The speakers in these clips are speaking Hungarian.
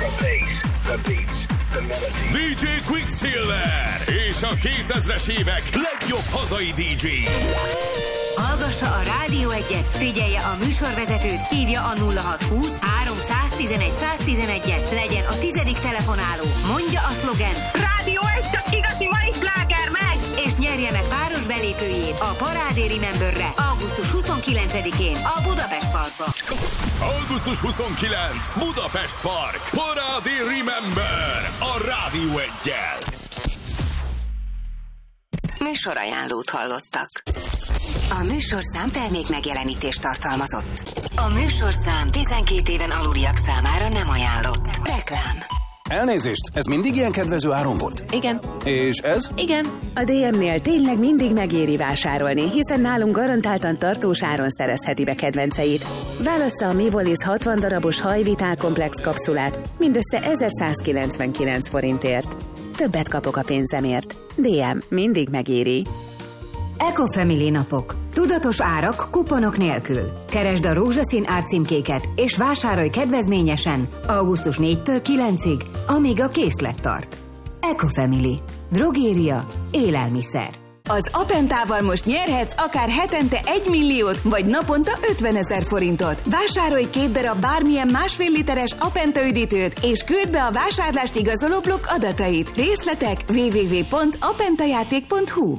The bass, the beats, the melody. DJ Quicksilver és a 2000-es évek legjobb hazai DJ. Hallgassa a Rádió 1-et, figyelje a műsorvezetőt, hívja a 0620 311 111-et, legyen a 10. telefonáló, mondja a szlogent Rádió 1, csak igazi mai sláger, megy! És nyerje meg páros belépőjét a Parádé Rememberre augusztus 29-én a Budapest Parkba. Augusztus 29, Budapest Park, Parádé Remember a Rádió 1-jel. Műsorajánlót hallottak. A műsorszám termék megjelenítést tartalmazott. A műsorszám 12 éven aluliak számára nem ajánlott. Reklám. Elnézést, ez mindig ilyen kedvező áron volt? Igen. És ez? Igen. A DM-nél tényleg mindig megéri vásárolni, hiszen nálunk garantáltan tartós áron szerezheti be kedvenceit. Válassza a Mivolis 60 darabos hajvitálkomplex kapszulát mindössze 1199 forintért. Többet kapok a pénzemért. DM mindig megéri. Ecofamily napok. Tudatos árak kuponok nélkül. Keresd a rózsaszín árcímkéket és vásárolj kedvezményesen augusztus 4-től 9-ig, amíg a készlet tart. Ecofamily. Drogéria. Élelmiszer. Az Apentával most nyerhetsz akár hetente 1 milliót, vagy naponta 50 000 forintot. Vásárolj 2 darab bármilyen 1,5 literes Apenta üdítőt, és küld be a vásárlást igazoló blokk adatait. Részletek www.apentajáték.hu.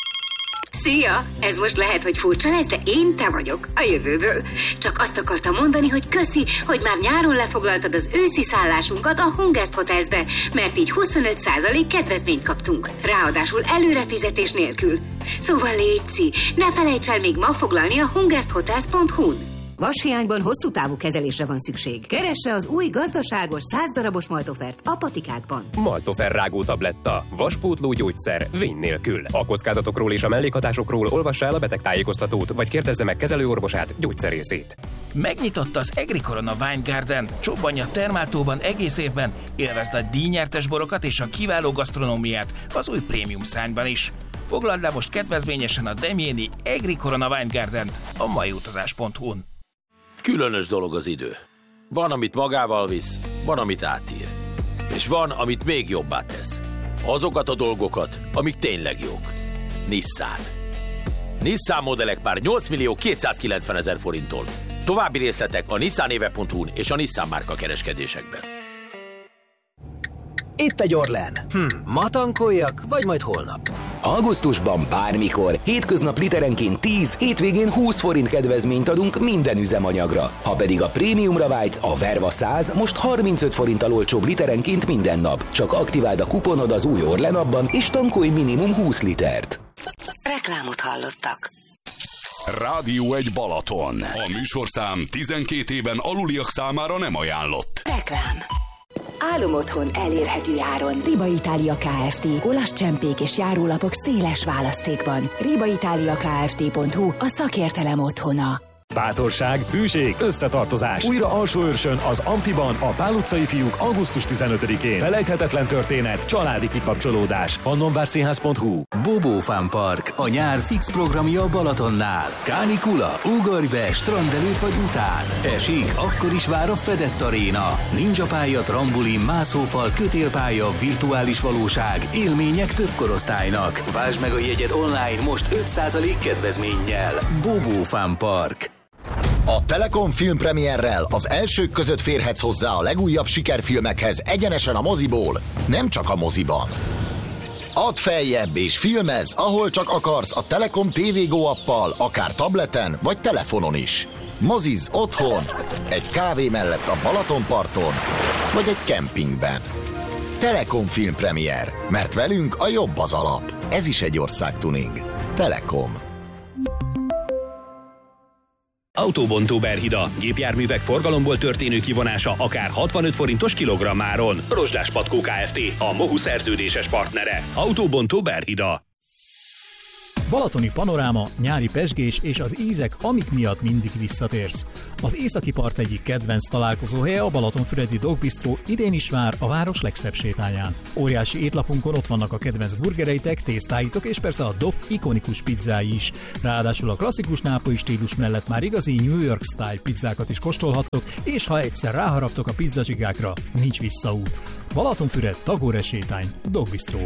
Szia! Ez most lehet, hogy furcsa lesz, de én te vagyok, a jövőből. Csak azt akartam mondani, hogy köszi, hogy már nyáron lefoglaltad az őszi szállásunkat a Hungest Hotelsbe, mert így 25% kedvezményt kaptunk. Ráadásul előrefizetés nélkül. Szóval létszi, ne felejts el még ma foglalni a hungesthotels.hu-n. Vashiányban hosszú távú kezelésre van szükség. Keresse az új gazdaságos 100 darabos Maltofert a patikákban. Maltofer rágó tabletta. Vaspótló gyógyszer vény nélkül. A kockázatokról és a mellékhatásokról olvassa el a betegtájékoztatót, vagy kérdezze meg kezelőorvosát, gyógyszerészét. Megnyitotta az Agricorona Wine Garden. Csobbanj a Termáltóban egész évben. Élvezd a díjnyertes borokat és a kiváló gasztronómiát az új prémium szányban is. Foglald le most kedvezményesen a Demjéni Agricorona Wine Garden-t a maiutazás.hu-n. Különös dolog az idő. Van, amit magával visz, van, amit átír. És van, amit még jobbá tesz. Azokat a dolgokat, amik tényleg jók. Nissan. Nissan modellek pár 8.290.000 forinttól. További részletek a nissanéve.hu-n és a Nissan márka kereskedésekben. Itt egy Orlen. Ma tankoljak, vagy majd holnap? Augusztusban bármikor, hétköznap literenként 10, hétvégén 20 forint kedvezményt adunk minden üzemanyagra. Ha pedig a prémiumra vágysz, a Verva 100 most 35 forinttal olcsóbb literenként minden nap. Csak aktiváld a kuponod az új Orlen appban, és tankolj minimum 20 litert. Reklámot hallottak. Rádió 1 Balaton. A műsorszám 12 éven aluliak számára nem ajánlott. Reklám. Álomotthon elérhető áron. Riba Itália Kft. Olasz csempék és járólapok széles választékban. ribaitaliakft.hu a szakértelem otthona. Bátorság, hűség, összetartozás. Újra Alsóőrsön az Amfiban a Pál utcai fiúk augusztus 15-én. Felejthetetlen történet, családi kikapcsolódás. Pannonvárszínház.hu. Bobó Fun Park, a nyár fix programja Balatonnál. Kánikula, ugorj be, strand előtt vagy után. Esik, akkor is vár a fedett aréna. Ninja pálya, trambulin, mászófal, kötélpálya, virtuális valóság, élmények több korosztálynak. Vásd meg a jegyed online most 5% kedvezménnyel. Bobó Fun Park. A Telekom filmpremierrel az elsők között férhetsz hozzá a legújabb sikerfilmekhez egyenesen a moziból, nem csak a moziban. Add feljebb és filmezz, ahol csak akarsz a Telekom TV Go appal, akár tableten vagy telefonon is. Moziz otthon, egy kávé mellett a Balatonparton, vagy egy kempingben. Telekom filmpremier, mert velünk a jobb az alap. Ez is egy országtuning. Telekom. Autóbontó Berhida. Gépjárművek forgalomból történő kivonása akár 65 forintos kilogrammáron. Rozsdás Patkó Kft. A MOHU szerződéses partnere. Autóbontó Berhida. Balatoni panoráma, nyári pezsgés és az ízek, amik miatt mindig visszatérsz. Az északi part egyik kedvenc találkozóhelye a Balatonfüredi Dog Bistro idén is vár a város legszebb sétáján. Óriási étlapunkon ott vannak a kedvenc burgereitek, tésztáitok és persze a Dog ikonikus pizzái is. Ráadásul a klasszikus nápolyi stílus mellett már igazi New York style pizzákat is kóstolhattok, és ha egyszer ráharaptok a pizzacsigákra, nincs visszaút. Balatonfüred, Tagore sétány, Dog Bistro.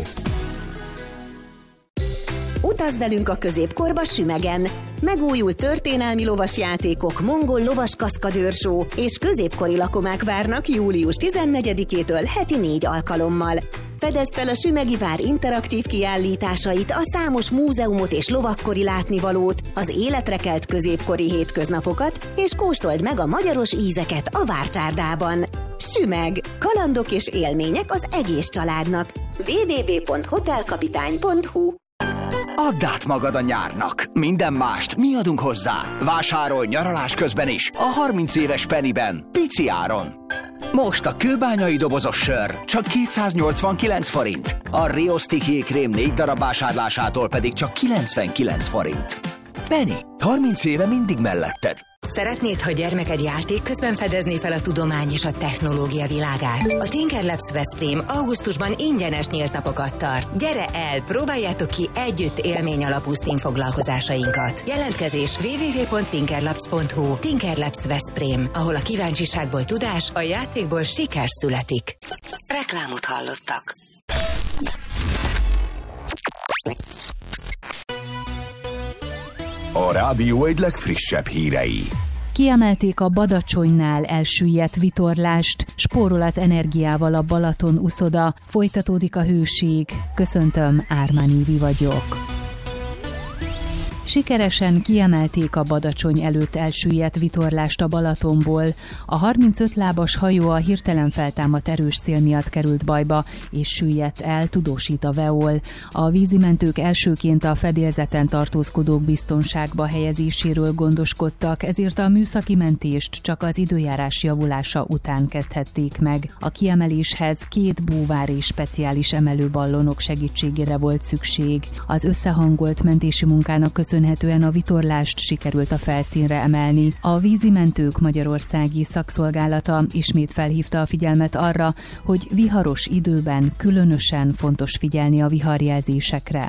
Utazz velünk a középkorba Sümegen. Megújult történelmi lovasjátékok, mongol lovas kaszkadőrshow és középkori lakomák várnak július 14-től heti 4 alkalommal. Fedezd fel a Sümegi Vár interaktív kiállításait, a számos múzeumot és lovakkori látnivalót, az életre kelt középkori hétköznapokat, és kóstold meg a magyaros ízeket a várcsárdában. Sümeg. Kalandok és élmények az egész családnak. www.hotelkapitány.hu. Add át magad a nyárnak. Minden mást mi adunk hozzá. Vásárolj nyaralás közben is a 30 éves Pennyben, pici áron. Most a kőbányai dobozos sör csak 289 forint. A Rio Sticky krém 4 darab vásárlásától pedig csak 99 forint. Penny, 30 éve mindig melletted. Szeretnéd, ha gyermeked játék közben fedezné fel a tudomány és a technológia világát? A Tinker Labs Veszprém augusztusban ingyenes nyílt napokat tart. Gyere el, próbáljátok ki együtt élmény alapú STEAM foglalkozásainkat. Jelentkezés www.tinkerlabs.hu. Tinker Labs Veszprém, ahol a kíváncsiságból tudás, a játékból siker születik. Reklámot hallottak. A rádió egy legfrissebb hírei. Kiemelték a Badacsonynál elsüllyedt vitorlást, spórol az energiával a Balaton uszoda, folytatódik a hőség. Köszöntöm, Ármán Évi vagyok. Sikeresen kiemelték a Badacsony előtt elsüllyedt vitorlást a Balatonból. A 35 lábas hajó a hirtelen feltámadt erős szél miatt került bajba, és süllyedt el, tudósít a Veol. A vízimentők elsőként a fedélzeten tartózkodók biztonságba helyezéséről gondoskodtak, ezért a műszaki mentést csak az időjárás javulása után kezdhették meg. A kiemeléshez 2 búvár és speciális emelőballonok segítségére volt szükség. Az összehangolt mentési munkának köszönhetően a vitorlást sikerült a felszínre emelni. A vízimentők magyarországi szakszolgálata ismét felhívta a figyelmet arra, hogy viharos időben különösen fontos figyelni a viharjelzésekre.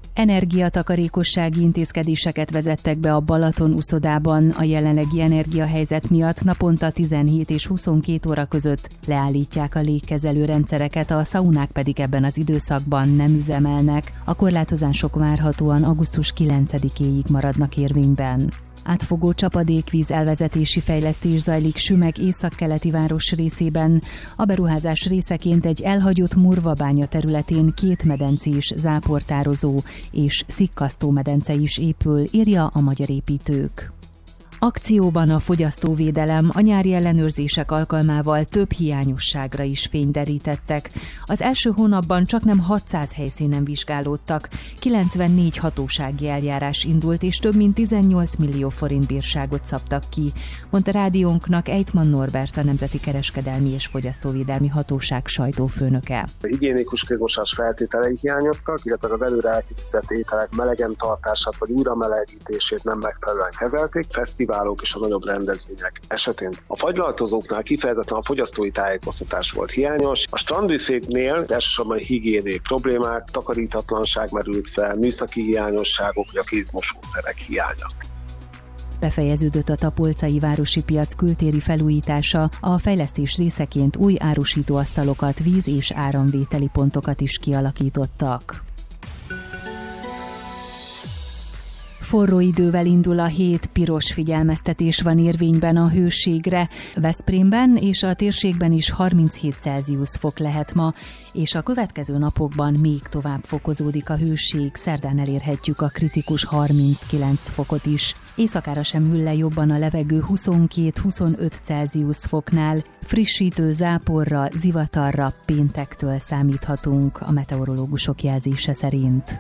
Energiatakarékossági intézkedéseket vezettek be a Balaton uszodában. A jelenlegi energiahelyzet miatt naponta 17 és 22 óra között leállítják a légkezelő rendszereket, a szaunák pedig ebben az időszakban nem üzemelnek. A korlátozások várhatóan augusztus 9-éig maradnak érvényben. Átfogó csapadékvíz elvezetési fejlesztés zajlik Sümeg északkeleti város részében. A beruházás részeként egy elhagyott murvabánya területén 2 medencés záportározó és szikkasztó medence is épül, írja a Magyar Építők. Akcióban a fogyasztóvédelem, a nyári ellenőrzések alkalmával több hiányosságra is fényderítettek. Az első hónapban csaknem 600 helyszínen vizsgálódtak, 94 hatósági eljárás indult, és több mint 18 millió forint bírságot szabtak ki, mondta rádiónknak Ejtman Norbert, a Nemzeti Kereskedelmi és Fogyasztóvédelmi Hatóság sajtófőnöke. A higiénikus kézmosás feltételei hiányoztak, illetve az előre elkészített ételek melegen tartását vagy újra melegítését nem megfelelően kezelték, fesztiválok és a nagyobb rendezvények esetén. A fagylaltozóknál kifejezetten a fogyasztói tájékoztatás volt hiányos, a strandbüféknél elsősorban higiéniai problémák, takarítatlanság merült fel, műszaki hiányosságok, vagy a kézmosószerek hiánya. Befejeződött a Tapolcai városi piac kültéri felújítása, a fejlesztés részeként új árusítóasztalokat, víz- és áramvételi pontokat is kialakítottak. Forró idővel indul a hét, piros figyelmeztetés van érvényben a hőségre. Veszprémben és a térségben is 37 Celsius fok lehet ma, és a következő napokban még tovább fokozódik a hőség, szerdán elérhetjük a kritikus 39 fokot is. Éjszakára sem hűl le jobban a levegő 22-25 Celsius foknál, frissítő záporra, zivatarra péntektől számíthatunk, a meteorológusok jelzése szerint.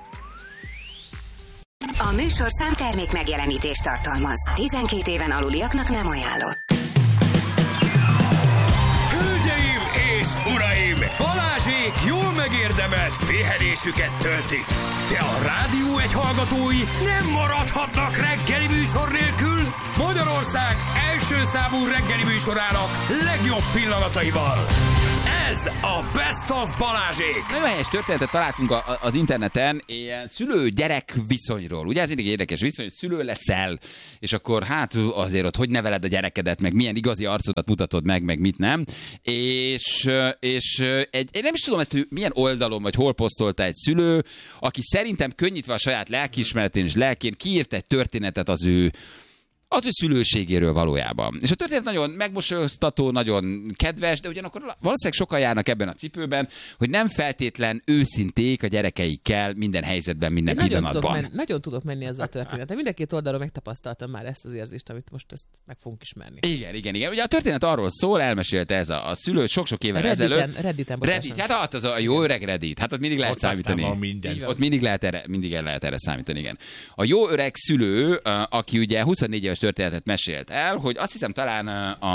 A műsorszám termék megjelenítést tartalmaz. 12 éven aluliaknak nem ajánlott. Hölgyeim és uraim! Balázsék jól megérdemelt éjszakájukat, pihenésüket töltik. De a Rádió Egy hallgatói nem maradhatnak reggeli műsor nélkül. Magyarország első számú reggeli műsorának legjobb pillanataival. Ez a Best of Balázsék. Nagyon helyes történetet találtunk az interneten, ilyen szülő-gyerek viszonyról. Ugye ez mindig érdekes viszony, hogy szülő leszel, és akkor hát azért ott hogy neveled a gyerekedet, meg milyen igazi arcodat mutatod meg mit nem. És nem is tudom ezt, hogy milyen oldalon vagy hol posztolta egy szülő, aki szerintem könnyítve a saját lelkiismeretén és lelkén kiírt egy történetet az ő szülőségéről valójában. És a történet nagyon megmosolyoztató, nagyon kedves, de ugyanakkor valószínűleg sokan járnak ebben a cipőben, hogy nem feltétlen őszinték a gyerekeikkel minden helyzetben, minden pillanatban. Nagyon tudok menni ezzel a történetet. Mind a két oldalról megtapasztaltam már ezt az érzést, amit most ezt meg fogunk ismerni. Igen. Ugye a történet arról szól, elmesélte ez a szülő sok évvel ezelőtt. Redditen. Hát az a jó öreg Reddit. Hát ott mindig lehet számítani. Ott mindig el lehet erre számítani, igen. A jó öreg szülő, aki ugye 24 éves történetet mesélt el, hogy azt hiszem talán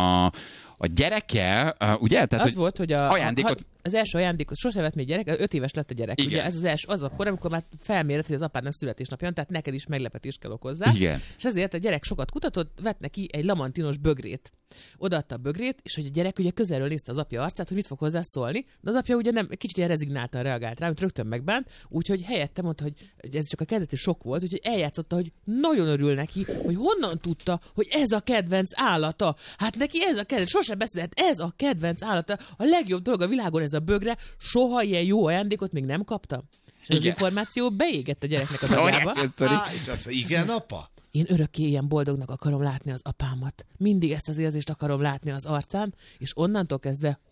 a gyereke, ugye? Tehát, az volt, hogy ajándékot... Az első ajándékot sose vett még gyerek, 5 éves lett a gyerek. Igen. Ugye ez az első, az akkor, amikor már felmérett, hogy az apádnak születésnapja van, tehát neked is meglepetést kell okozzá. Igen. És ezért a gyerek sokat kutatott, vett neki egy lamantinos bögrét. Odaadta a bögrét, és hogy a gyerek ugye közelről nézte az apja arcát, hogy mit fog hozzá szólni, de az apja ugye nem, kicsit ilyen rezignáltan reagált rá, amit rögtön megbánt, úgyhogy helyette mondta, hogy ez csak a kezdeti sok volt, úgyhogy eljátszotta, hogy nagyon örül neki, hogy honnan tudta, hogy ez a kedvenc állata. Hát neki ez a kedvenc, sosem beszélt, ez a kedvenc állata, a legjobb dolog a világon ez a bögre, soha ilyen jó ajándékot még nem kaptam. És az információ beégett a gyereknek az agyába. És azt igen, apa? Én örökké ilyen boldognak akarom látni az apámat. Mindig ezt az érzést akarom látni az arcán, és onnantól kezdve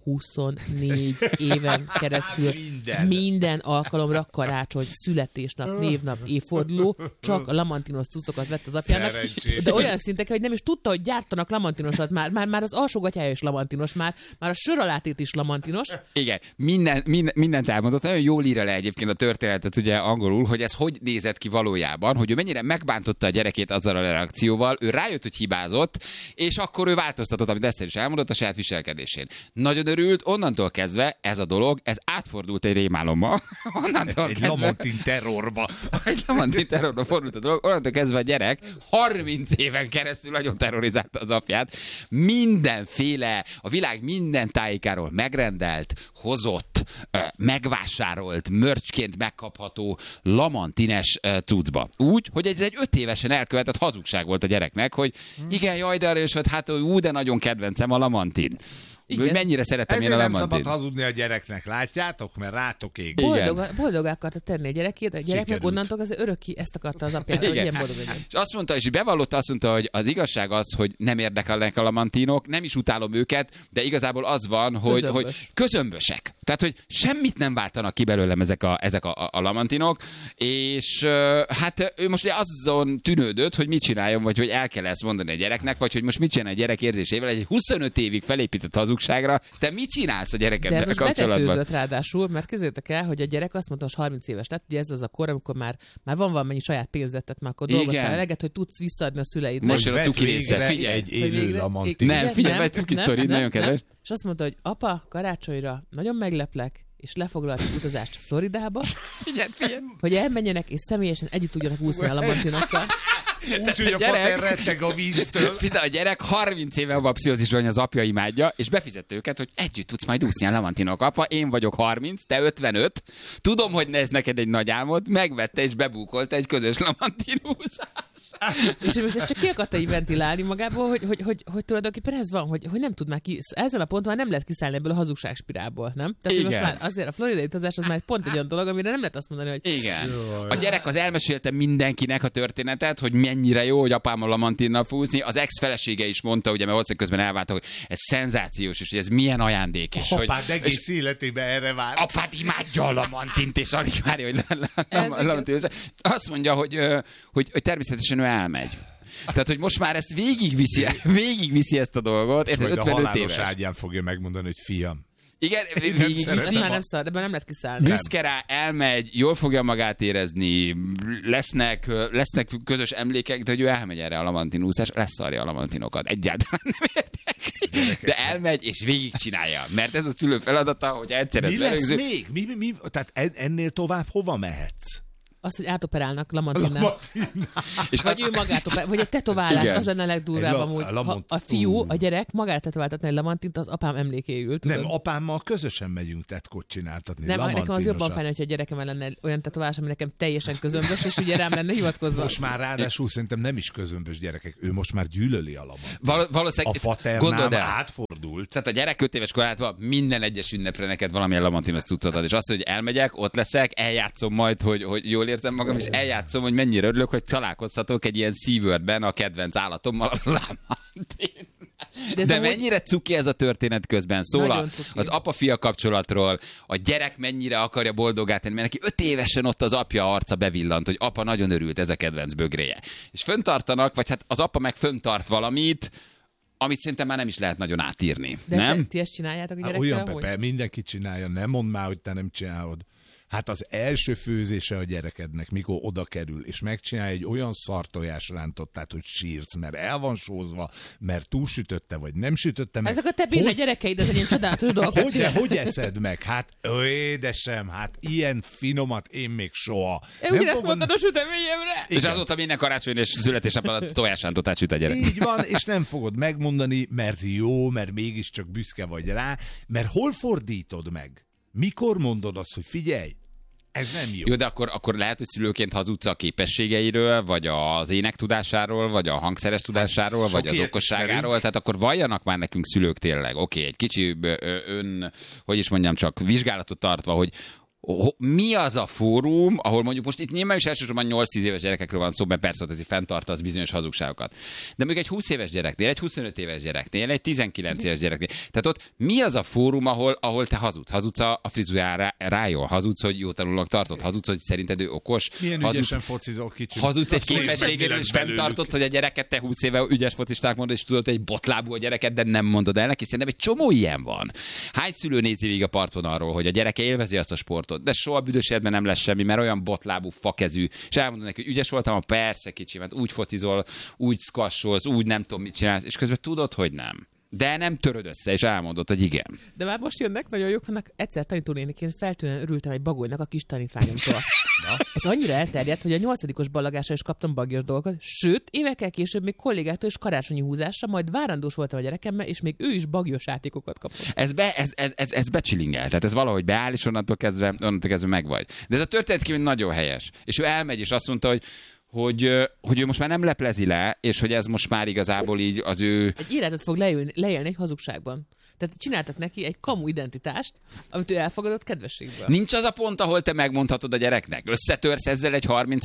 24 éven keresztül minden alkalomra karácsony, születésnap, névnap, évforduló, csak a lamantinos cuccokat vett az apjának. De olyan szintek, hogy nem is tudta, hogy gyártanak lamantinosat már az alsógatyája is lamantinos, már a sör alátét is lamantinos. Igen, mindent elmondott. Nagyon jól írja le egyébként a történetet ugye angolul, hogy ez hogy nézett ki valójában, hogy ő mennyire megbántotta a gyerekét azzal a reakcióval, ő rájött, hogy hibázott, és akkor ő változtatott, amit Eszter is elmondott, a saját viselkedésén. Nagyon örült, onnantól kezdve ez a dolog, ez átfordult egy rémálomba. Egy lamantin terrorba. Egy lamantin terrorba fordult a dolog, onnantól kezdve a gyerek 30 éven keresztül nagyon terrorizálta az apját. Mindenféle, a világ minden tájékáról megrendelt, hozott, megvásárolt, mörcsként megkapható lamantines cuccba. Úgy, hogy ez egy 5 évesen elkövetett hazugság volt a gyereknek, hogy igen, jaj, de erős, hát de nagyon kedvencem a lamantin. Igen. Mennyire szeretem én a lamantin. Nem szabad hazudni a gyereknek, látjátok? Mert rátok ég. Boldogá akarta tenni a gyerekét, a gyerek meg onnantól az örökké ezt akarta az apjára, hogy ilyen boldog legyen. És azt mondta, és bevallotta, azt mondta, hogy az igazság az, hogy nem érdekelnek a lamantinok, nem is utálom őket, de igazából az van, hogy közömbösek. Tehát, hogy semmit nem váltanak ki belőlem ezek a lamantinok, és hát ő most ugye azon tűnődött, hogy mit csináljon, vagy hogy el kell ezt mondani a gyereknek, vagy hogy most mit csinál a gyerek érzésével, egy 25 évig felépített hazugságra. Te mit csinálsz a gyerekeddel kapcsolatban? De ez most betetőzött ráadásul, mert képzeljétek el, hogy a gyerek azt mondta, hogy 30 éves lett, ugye ez az a kor, amikor már van valamennyi saját pénzet, tehát már akkor dolgoztál eleget, hogy tudsz visszaadni a szüleidnek. Most jön a cuki része, figyelj. Egy élő lamantin. Nem, figyelj, egy cuki sztori, nagyon kedves. És azt mondta, hogy apa, karácsonyra nagyon megleplek, és lefoglalt az utazást Floridába, figyelj. hogy elmenjenek, és személyesen együtt tudjanak úszni a lamantinokkal. Úgyhogy a fater retteg a víztől. A gyerek 30 éve abban a pszichózisban, hogy az apja imádja, és befizette őket, hogy együtt tudsz majd úszni a lamantinok. Apa, én vagyok 30, te 55. Tudom, hogy ez neked egy nagy álmod. Megvette és bebúkolta egy közös lamantinúzás. És most ezt csak ki akarta így ventilálni magából, hogy tulajdonképpen ez van, hogy nem tud már ezen a ponton már nem lehet kiszállni ebből a hazugságspirálból, nem? Tehát, hogy most már azért a floridai utazás az már pont egy olyan dolog, amire nem lehet azt mondani, hogy... Igen. A gyerek az elmesélte mindenkinek a történetet, hogy mennyire jó, hogy apám a lamantinnal fúzni. Az ex-felesége is mondta, ugye, mert valószínűleg közben elváltak, hogy ez szenzációs, és hogy ez milyen ajándék. És apád egész életében erre várt. Apád imádja a lamantint, és alig várja, hogy lamantint. Azt mondja, hogy természetesen ő elmegy. Tehát, hogy most már ezt végigviszi ezt a dolgot. És majd a halálos ágyán fogja megmondani, hogy fiam, Igen, Ez már nem szar, de nem lehet kiszállni. Büszke rá, elmegy, jól fogja magát érezni, lesznek közös emlékek, de hogy ő elmegy erre a lamantinúszás, leszarja a lamantinokat. Egyáltalán nem értek. De elmegy és végigcsinálja. Mert ez a szülő feladata, hogy egyszer ez mi lesz még? Mi? Tehát ennél tovább hova mehetsz? Az, hogy átoperálnak lamantinnál. És vagy ő magát operál, vagy egy tetoválás, igen. Az lenne a legdurvább amúgy. A fiú, a gyerek magát tetováltatni egy lamantint, az apám emlékéül. Tudod? Nem, apámmal közösen megyünk tetkot csináltatni. Nem, nekem az jobban fájna, hogyha a gyerekem lenne olyan tetoválás, ami nekem teljesen közömbös, és ugye rám lenne hivatkozva. Most már ráadásul szerintem nem is közömbös gyerekek, ő most már gyűlöli a lamantin. Valószínűleg a faternám átfordult. Tehát a gyerek 5 éves korátban minden egyes ünnepre neked valamilyen lamantinos cuccot ad, és azt, hogy elmegyek, ott leszek, eljátszom majd, hogy jól érzem magam, és eljátszom, hogy mennyire örülök, hogy találkozhatok egy ilyen SeaWorldben a kedvenc állatommal, a lamantin. De mennyire cuki ez a történet közben. Szól az apa-fia kapcsolatról, a gyerek mennyire akarja boldogát tenni, mert neki 5 évesen ott az apja arca bevillant, hogy apa nagyon örült, ez a kedvenc bögréje. És föntartanak, vagy hát az apa meg föntart valamit, amit szerintem már nem is lehet nagyon átírni. De nem? Ti ezt csináljátok a gyerekkel? Olyan, Pepe, mindenki csinálja, nem mondd már, hogy te nem csinálod. Hát az első főzése a gyerekednek, mikor oda kerül, és megcsinálja egy olyan szartojás rántottát, hogy sírsz, mert el van sózva, mert túlsütötte, vagy nem sütötte meg. Ezek a te béna gyerekeid, ez egy ilyen csodálatos dolog. Hogy eszed meg? Hát, édesem, hát ilyen finomat én még soha. Ugyanezt mondtad a süteményemre. És azóta minden karácsony és születésnapon a tojásrántottát süt a gyerek. Így van, és nem fogod megmondani, mert jó, mert mégiscsak büszke vagy rá, mert hol fordítod meg? Mikor mondod azt, hogy figyelj, ez nem jó. Jó, de akkor lehet, hogy szülőként hazudsz a képességeiről, vagy az énektudásáról, vagy a hangszeres tudásáról, vagy az okosságáról, tehát akkor valljanak már nekünk szülők tényleg. Oké, egy kicsi hogy is mondjam, csak vizsgálatot tartva, hogy mi az a fórum, ahol mondjuk most itt nyilván is elsősorban 8-10 éves gyerekekről van szó, mert persze ott ez fenntartasz bizonyos hazugságokat. De mondjuk egy 20 éves gyereknél, egy 25 éves gyereknél, egy 19 éves gyereknél. Tehát ott mi az a fórum, ahol te hazudsz? Hazudsz a frizuráról, hazudsz, hogy jó tanulónak tartod, hazudsz, hogy szerinted ő okos. Milyen ügyesen focizol kicsit. Hazudsz egy képességéről, és fenntartod, hogy a gyereket te 20 éve ügyes focisták mondod, és tudod, hogy egy botlábú a gyereket, de nem mondod el neki. Szerintem egy csomó ilyen van. Hány szülő nézi végig a partvonalról, hogy a gyereke élvezi azt a sportot? De soha büdös életben nem lesz semmi, mert olyan botlábú, fakezű, és elmondod neki, hogy ügyes voltam, persze kicsi, mert úgy focizol, úgy squasholsz, úgy nem tudom mit csinálsz, és közben tudod, hogy nem. De nem töröd össze, és elmondod, hogy igen. De már most jönnek nagyon jók, annak egyszer tanítónéniként feltűnően örültem egy bagolynak a kis tanítványomtól. Ez annyira elterjedt, hogy a 8-os ballagásra is kaptam bagyos dolgokat, sőt, évekkel később még kollégától is karácsonyi húzásra, majd várandós voltam a gyerekemmel, és még ő is bagyos játékokat kapott. Ez becsilingel, tehát ez valahogy beáll, és onnantól kezdve megvagy. De ez a történet nagyon helyes. És ő elmegy, és azt mondta, hogy ő most már nem leplezi le, és hogy ez most már igazából így az ő... Egy életet fog leélni egy hazugságban. Tehát csináltak neki egy kamu identitást, amit ő elfogadott kedvességből. Nincs az a pont, ahol te megmondhatod a gyereknek. Összetörsz ezzel egy 30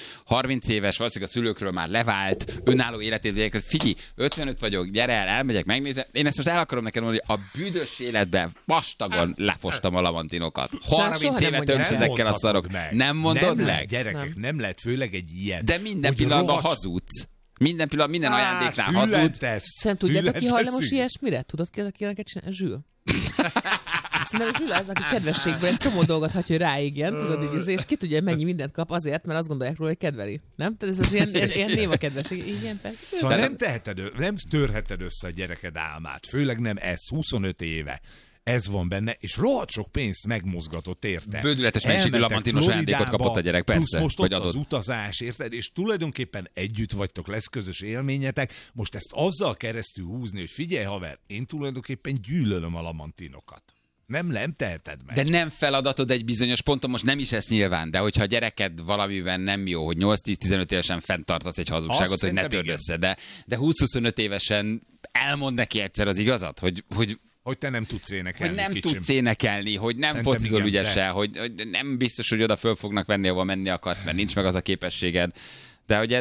éves, valószínűleg a szülőkről már levált, önálló életét, hogy figyelj, 55 vagyok, gyere el, elmegyek, megnézem. Én ezt most el akarom neked mondani, hogy a büdös életben vastagon lefostam a lamantinokat. 30 éve többsz ezekkel a szarok. Nem mondod nem meg? Gyerekek, nem lehet, főleg egy ilyen. De minden pillanatban hazudsz. Minden pillanat, minden ajándéknál hazudsz. Szerintem tudjátok, ki hajlamos ilyesmire? Tudod ki az, aki ilyeneket csinál? Zsül. Szerintem a Zsül az, aki kedvességből egy csomó dolgot hagyja, hogy ráégjen, tudod, így, és ki tudja, mennyi mindent kap azért, mert azt gondolják róla, hogy kedveli. Nem? Tehát ez az ilyen néva kedvesség. Igen, persze. Szóval nem törheted össze a gyereked álmát. Főleg nem ez, 25 éve. Ez van benne, és rohadt sok pénzt megmozgatott érte. Bődületes mennyiségű lamantinos ajándékot kapott a gyerek, persze. Most ott az utazás, érted? És tulajdonképpen együtt vagytok, lesz közös élményetek. Most ezt azzal keresztül húzni, hogy figyelj haver, én tulajdonképpen gyűlölöm a lamantinokat. Nem teheted meg. De nem feladatod egy bizonyos ponton, most nem is ez nyilván, de hogyha a gyereked valamiben nem jó, hogy 8-10-15 évesen fenntartasz egy hazugságot, hogy ne törd össze, de 20-25 évesen elmond neki egyszer az igazat, hogy te nem tudsz énekelni. Hogy nem tudsz énekelni, hogy nem Szerintem focizol ügyesen, hogy nem biztos, hogy oda föl fognak venni, ahova menni akarsz, mert nincs meg az a képességed. De hogy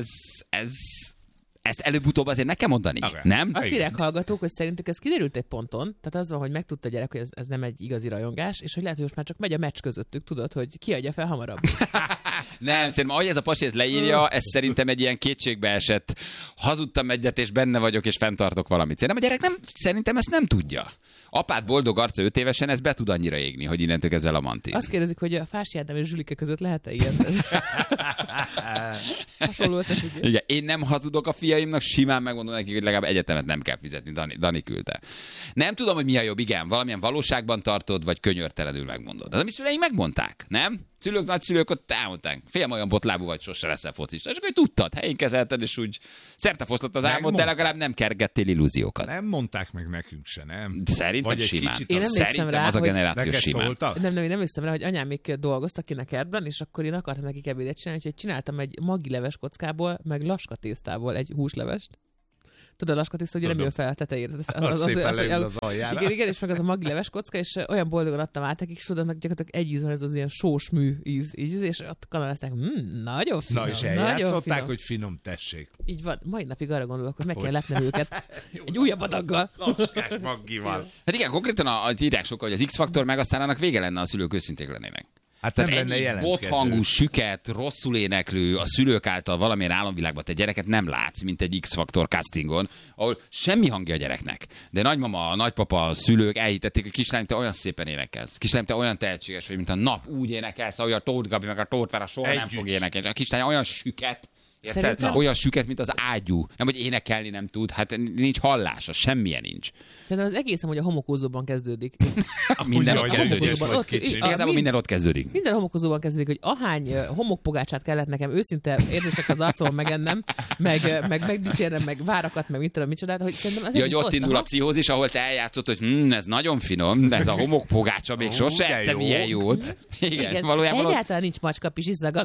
ezt előbb-utóbb azért meg kell mondani, nem? Azt írják hallgatók, hogy szerintük ez kiderült egy ponton, tehát az van, hogy megtudta a gyerek, hogy ez nem egy igazi rajongás, és hogy lehet, hogy most már csak megy a meccs közöttük, tudod, hogy ki adja fel hamarabb. Nem, szerintem ahogy ez a pasi ezt leírja, ez szerintem egy ilyen kétségbe esett, hazudtam egyet, és benne vagyok, és fenntartok valamit. Szerintem a gyerek szerintem ezt nem tudja. Apád boldog arca 5 évesen, ez be tud annyira égni, hogy innentől kezdve Lamantin. Azt kérdezik, hogy a Fási Ádám és Zsülike között lehet-e ilyen? Hasonló összefüggés. Igen, én nem hazudok a fiaimnak, simán megmondom nekik, hogy legalább egyetemet nem kell fizetni. Dani küldte. Nem tudom, hogy mi a jobb, igen, valamilyen valóságban tartod, vagy könyörtelenül megmondod. De a mi szüleink megmondták, nem? Szülők, nagyszülők ott elmondták. Félm olyan botlábú vagy, sose leszel focista. És akkor tudtad, helyén kezelted, és úgy szertefosztott az álmod, de legalább nem kergettél illúziókat. Nem mondták meg nekünk se, nem? Szerintem vagy simán. Szerintem rá, az a generáció simán. Nem, én emlékszem rá, hogy anyám még dolgoztak ki a kertben, és akkor én akartam nekik ebédet csinálni, úgyhogy csináltam egy magileves kockából, meg laskatésztából egy húslevest. Tudod, a laskatészta ugye nem jön fel a tetejére. Az szépen leül az aljára. Igen, és meg az a magileves kocka, és olyan boldogan adtam át nekik, és tudod, gyakorlatilag egy íz van, ez az ilyen sós mű íz, és ott kanalázták, nagyon finom. Na, és eljátszották, hogy finom, tessék. Így van, mai napig arra gondolok, hogy meg kell lepnem őket egy újabb adaggal. Laskás maggival. Hát igen, konkrétan írják sokkal, hogy az X-faktor meg aztán annak vége lenne, a szülők őszinték lennének. Hát tehát nem lenne jelentkező. Bothangú, süket, rosszul éneklő, a szülők által valamilyen álomvilágban te gyereket nem látsz, mint egy X-faktor castingon, ahol semmi hangja a gyereknek. De nagymama, nagypapa, a szülők elhitették, hogy kislány, te olyan szépen énekelsz. Kislány, te olyan tehetséges vagy, mint a nap úgy énekelsz, ahogy a Tóth Gabi meg a Tóth Vára soha nem fog énekelni. A kislány olyan süket, érted? Szerintem... Olyan süket, mint az ágyú. Nem, hogy énekelni nem tud, hát nincs hallása, semmilyen nincs. Szerintem az egészen, hogy a homokózóban kezdődik. Minden ott kezdődik. Igazából minden ott kezdődik. Minden homokózóban kezdődik, hogy ahány homokpogácsát kellett nekem őszinte érzések az arcomon megennem, meg megdicsérnem, meg várakat, meg mit tudom, micsodát, hogy szerintem az hogy ott indul a pszichózis, ahol te eljátszott, hogy ez nagyon finom, de ez a homokpogácsa még sose ettem ilyen jót. Igen, valójában egyáltalán nincs macskapis iszaga.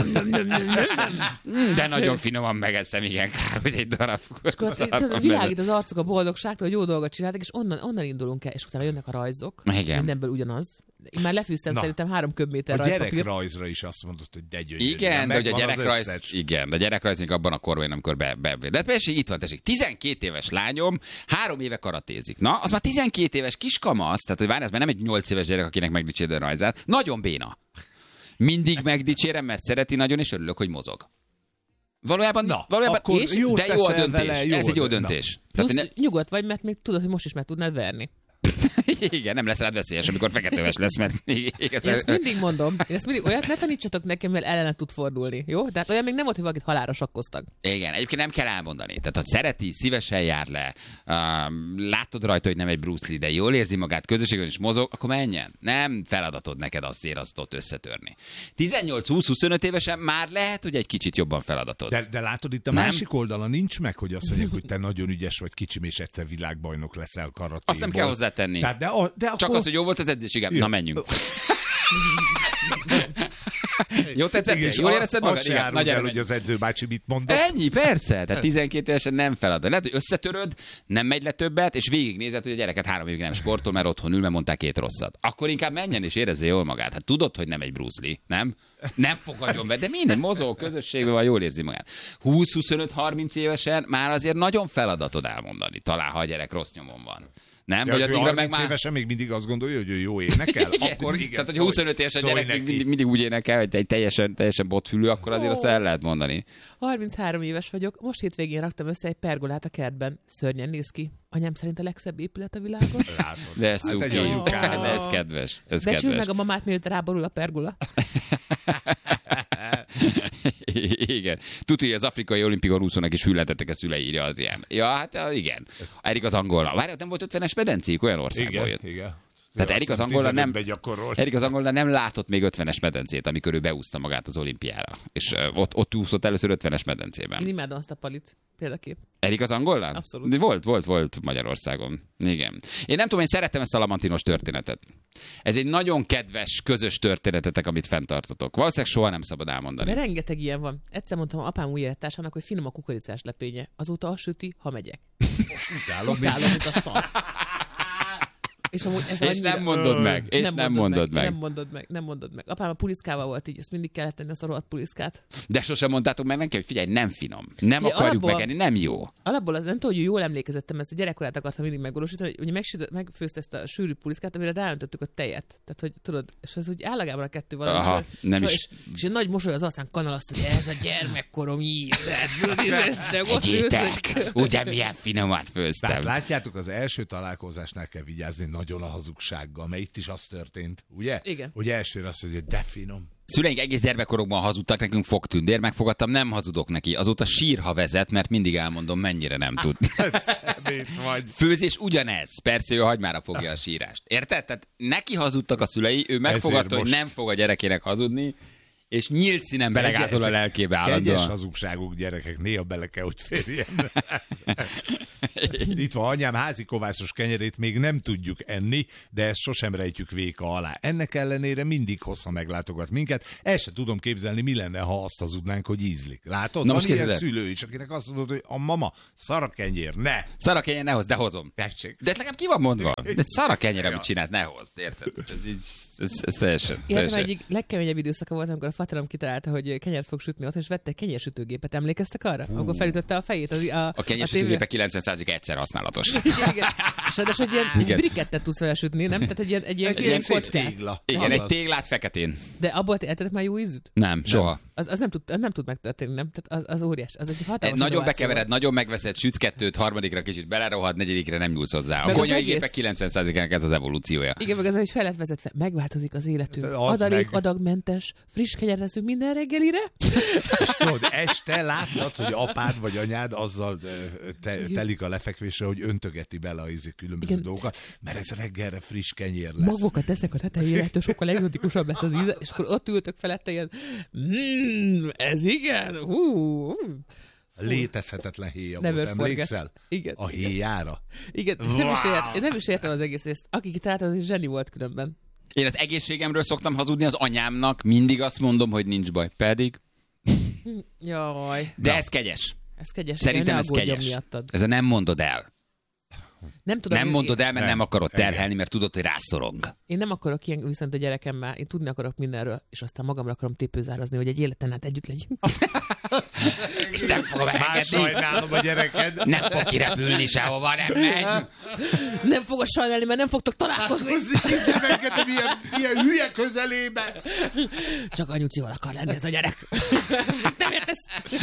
De nagyon finoman megeszem, igen, kár, hogy egy darab. Világít az arcok a boldogságtól, hogy jó dolgot csináltak, és onnan indulunk el, és utána jönnek a rajzok. Igen. Mindenből ugyanaz. Én már lefűztem szerintem 3 köbméter rajzpapírt. A gyerekrajzra is azt mondott, hogy de gyönyörű. Igen, de hogy a gyerekrajz, igen, de a gyerekrajz még abban a korban, amikor de persze itt van, tessék, 12 éves lányom 3 éve karatézik. Na, az már 12 éves kiskamasz, tehát hogy várj, ez már nem egy 8 éves gyerek, akinek megdicsérd a rajzát. Nagyon béna. Mindig megdicsérem, mert szereti nagyon, és örülök, hogy mozog. Valójában jó, de jó a döntés. Ez egy jó döntés. Nyugodt vagy, mert még tudod, hogy most is meg tudnád verni. Igen, nem lesz rád veszélyes, amikor feketeöves lesz, mert... Én ezt mindig mondom. Olyat ne tanítsatok nekem, mert ellene tud fordulni, jó? Tehát olyan még nem volt, hogy valakit halálra sakkoztak. Igen, egyébként nem kell elmondani. Tehát, ha szereti, szívesen jár le, látod rajta, hogy nem egy Bruce Lee, de jól érzi magát, közösségben is mozog, akkor menjen. Nem feladatod neked azt ott összetörni. 18-20-25 évesen már lehet, hogy egy kicsit jobban feladatod. De látod, itt a másik oldalon nincs meg, hogy azt mondják, hogy te nagyon ügyes vagy, kicsim, és egyszer világbajnok leszel karatéból. Azt nem kell hozzátenni. De csak akkor... az, hogy jó volt az edzés, igen. Na, menjünk. Jó tetszett? Jól érezted magad? Azt se áruld el, hogy az edzőbácsi mit mondott. Ennyi, persze. Tehát 12 évesen nem feladat. Lehet, hogy összetöröd, nem megy le többet, és végignézed, hogy a gyereket 3 évig nem sportol, mert otthon ül, mert mondták 2 rosszat. Akkor inkább menjen és érezze jól magát. Hát tudod, hogy nem egy Bruce Lee, nem? Nem fogadjon be, de minden mozog, közösségben van, jól érzi magát. 20-25-30 évesen már azért nagyon feladatod elmondani, talán ha a gyerek rossz nyomon van. Nem, vagy addigra meg már... évesen még mindig azt gondolja, hogy ő jó énekel? Igen. Akkor igen. Tehát, hogy 25 éves a gyerek mindig úgy énekel, hogy egy teljesen botfülű, akkor azért azt el lehet mondani. 33 éves vagyok, most hétvégén raktam össze egy pergolát a kertben. Szörnyen néz ki. Anyám szerint a legszebb épület a világon. De ez cuki. De ez kedves. Becsül meg a mamát, mielőtt ráborul a pergola. Igen. Tudja, hogy az afrikai olimpikon úszónak is hülletettek a szülei, írja az ilyen. Ja, hát igen. Erik az angolna. Várjál, nem volt 50-es medencék? Olyan országból jött. Igen. Tehát Erik az angolna nem látott még 50-es medencét, amikor ő beúszta magát az olimpiára. És ott úszott először 50-es medencében. Én imádom azt a palit, példakép. Erik az angolna? Abszolút. Volt Magyarországon. Igen. Én nem tudom, én szeretem ezt a lamantinos történetet. Ez egy nagyon kedves, közös történetetek, amit fenntartotok. Valószínűleg soha nem szabad elmondani. De rengeteg ilyen van. Egyszer mondtam apám új élettársának, hogy finom a kukoricás lepénye. Azóta azt süti, ha megyek. Utálom, mint a szar. És amúgy ez És nem mondod meg. És nem mondod meg. Nem mondod meg. Apám a puliszkával volt így, ezt mindig kellett tenni, azt a rohadt puliszkát. De sosem mondtátok meg neki, hogy figyelj, nem finom. Nem akarjuk megenni, nem jó. Alapból az nem tudom, hogy jól emlékezettem, ezt a gyerekkorát akartam mindig megvalósítani, hogy megfőzte ezt a sűrű puliszkát, amire ráöntöttük a tejet. Tehát, hogy tudod, és az úgy állagában a kettő valami. Aha, nem is. És egy nagy mosoly az arcán kanalaszt, hogy ez a gyermekkorom Egyétek, ugye milyen finomat főztem. Tehát látjátok, az első találkozásnál kell vigyázni nagyon a hazugsággal, mert itt is az történt, ugye? Igen. Hogy elsőre azt mondja, hogy de finom. Szüleink egész gyermekkorokban hazudtak, nekünk fogtündér, megfogadtam, nem hazudok neki. Azóta sírha vezet, mert mindig elmondom, mennyire nem tud. Főzés ugyanez. Persze ő hagymára fogja a sírást. Érted? Tehát neki hazudtak a szülei, ő megfogadta, hogy nem fog a gyerekének hazudni, és nyílt színen belegázol a lelkébe állandóan. Kegyes hazugságuk, gyerekek, néha bele kell, hogy férjen. Itt van anyám házi kovászos kenyerét még nem tudjuk enni, de ezt sosem rejtjük véka alá. Ennek ellenére mindig hossza meglátogat minket. El se tudom képzelni, mi lenne, ha azt hazudnánk, hogy ízlik. Látod? Na van most ilyen szülő is, akinek azt mondod, hogy a mama, szarakenyér, ne! Szarakenyér ne hozd, de hozom. Tessék. De legalább ki van mondva? De szarakenyér, amit csinálsz, ne hozd, érted? Ez teljesen. Életem egyik legkeményebb időszaka volt, amikor a faterom kitalálta, hogy kenyert fog sütni otthon, és vette egy kenyérsütőgépet. Emlékeztek arra? Akkor felütötte a fejét a kenyérsütőgépe 90% egyszer használatos. Igen. És ráadásul egy brikettet tudsz vele sütni, nem? Tehát egy ilyen tégla. Igen, egy téglát feketén. De abból eltettek már jó ízűt? Nem, soha. Az nem tud megtörténni, nem? Tehát az óriás. Az egy hatalmas nagyon bekevered, nagyon megveszed, sütsz kettőt, harmadikra kicsit belerohad, negyedikre nem nyúlsz hozzá. A konyhai gépek 90%-ának ez az evolúciója. Igen, meg az, hogy fel lett vezetve, megváltozik az életünk. Adalék, adagmentes, friss kenyeret leszünk minden reggelire. És tudod, este láttad, hogy apád vagy anyád azzal telik a lefekvésre, hogy öntögeti bele a különböző dolgokat, mert ez reggelre friss kenyér lesz. Magokat teszek a tetejére, ettől sokkal egzotikusabb lesz az íze, és akkor ott ültök felette ilyen, ez igen, Létezhetetlen héja volt, emlékszel? Igen. A héjára? Igen, és nem is értem az egész részt. Aki kitalálta, az is zseni volt különben. Én az egészségemről szoktam hazudni az anyámnak, mindig azt mondom, hogy nincs baj, pedig. Jaj. De ez kegyes. Ez kegyes. Szerintem ez kegyes. Miattad. Ez a nem mondod el. Nem mondod el, mert nem akarod terhelni, mert tudod, hogy rászorong. Én nem akarok ilyen viszont a gyerekemmel. Én tudni akarok mindenről, és aztán magamra akarom tépőzárazni, hogy egy életen át együtt legyünk. És nem fogom elengedni. Sajnálom a gyereked. Nem fog kirepülni sehova, nem megy. Nem fogod sajnálni, mert nem fogtok találkozni. Nem engedem ilyen hülye közelébe. Csak anyucival akar lenni ez a gyerek. Nem értesz?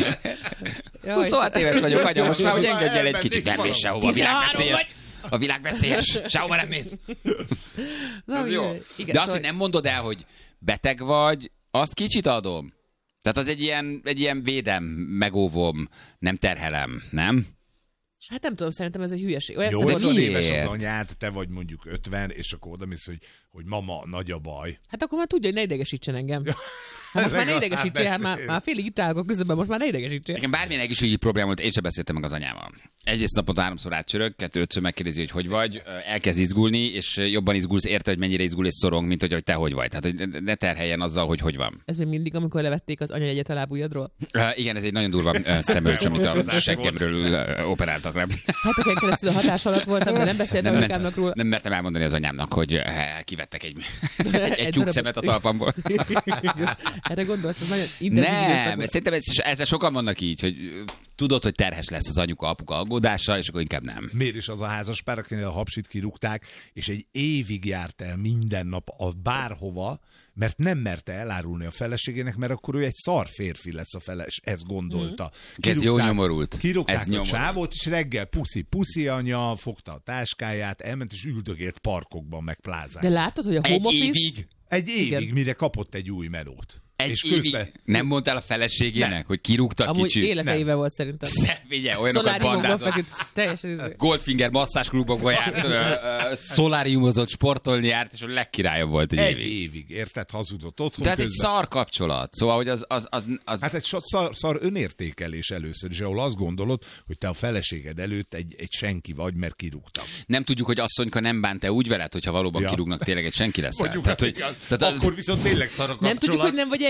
26 éves vagyok, anya, most már, hogy engedj el egy kicsit, nem mész sehova, a világ veszélyes. A világ veszélyes, sehova nem mész. Ez jó. De azt, hogy nem mondod el, hogy beteg vagy, azt kicsit adom. Tehát az egy ilyen védem, megóvom, nem terhelem, nem? Hát nem tudom, szerintem ez egy hülyeség. 80 éves az anyád, te vagy mondjuk 50, és akkor odamész, hogy mama, nagy a baj. Hát akkor már tudja, hogy ne idegesítsen engem. Hát most már ne idegesítsél, már félig itt állok közben, most már ne idegesítsél. Nekem bármilyen egészségügyi probléma volt, én sem beszéltem meg az anyával. Egyrészt naponta 3-szor átcsörög, 2-5-ször megkérdezi, hogy vagy, elkezd izgulni, és jobban izgulsz, érte, hogy mennyire izgul és szorong, mint hogy te hogy vagy. Tehát, hogy ne terheljen azzal, hogy van. Ez még mindig, amikor levették az anyajegyet a lábujjadról? Igen, ez egy nagyon durva szemölcs, amit a seggemről operáltak le. Hát akkor keresztül a hatás alatt voltam, de nem beszéltem anyukámnak róla. Nem mertem elmondani az anyámnak, hogy kivettek egy tyúk szemet a talpamból. Erre gondolsz, ez nagyon intenzív. Nem, szerintem ezzel sokan vannak így, hogy tudod, hogy terhes lesz az anyuka-apuka aggódása, és akkor inkább nem. Miért is az a házaspár, akinél a hapsit kirúgták, és egy évig járt el minden nap bárhova, mert nem merte elárulni a feleségének, mert akkor ő egy szar férfi lesz a feles, ezt gondolta. Ez jó nyomorult. Kirúgták a csávót, és reggel puszi anya, fogta a táskáját, elment és üldögélt parkokban, meg plázán. De látod, hogy a home office... Egy évig, mire kapott egy új melót. És évig nem mondtál a feleségének, hogy kirúgtak amúgy kicsit? Amúgy életeivel volt szerintem. Figyelj, olyanokat bandázott. Goldfinger masszázsklubokba járt, szoláriumozott, sportolni járt, és a legkirályabb volt egy évig. Érted? Hazudott otthon. De ez egy szar kapcsolat. Szóval, hogy az... Hát egy szar önértékelés először is, ahol azt gondolod, hogy te a feleséged előtt egy senki vagy, mert kirúgtak. Nem tudjuk, hogy asszonyka nem bánt-e úgy veled, hogyha valóban kirúgnak, tényleg egy senki lesz. Akkor viszont tényleg szar a kapcsolat. Nem tudjuk, hogy nem vagy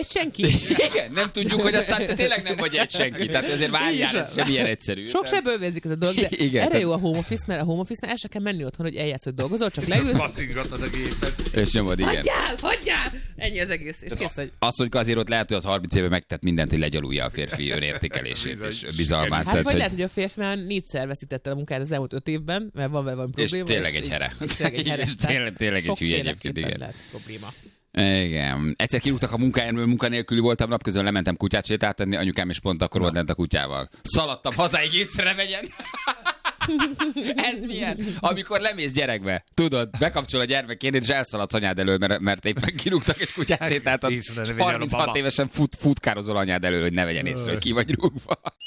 egy senki? Igen, nem tudjuk, hogy aztán te tényleg nem vagy egy senki. Tehát ezért várjál, ez sem ilyen egyszerű. Sok seből vérzik ez a dolog, de igen, erre jó a home office, mert a home office-nál el se kell menni otthon, hogy eljátsz, hogy dolgozol, csak leülsz. Kattingatod a gépet. És nyomod, igen. Hagyjál! Ennyi az egész, és kész vagy. Az, hogy azért ott lehet, hogy az 30 éve megtett mindent, hogy legyalulja a férfi önértékelését és bizalmát. Hát vagy lehet, hogy a férfi már 4-szer veszítette a munkáját az elmúlt 5 évben, mert van vele valami probléma. És tényleg egy here. Tényleg egy hülye egyébként, igen. Lehet probléma. Igen. Egyszer kirúgtak a munkájáról, munkanélküli voltam, napközben lementem kutyát sétáltatni, anyukám is pont akkor volt lent a kutyával. Szaladtam hazáig észrevegyen. Ez milyen? Amikor lemész gyerekbe, tudod, bekapcsol a gyermekként, és elszaladsz anyád elől, mert éppen kirúgtak, és kutyát sétáltat. 36 évesen futkározol anyád elől, hogy ne vegyen észre, hogy ki vagy rúgva.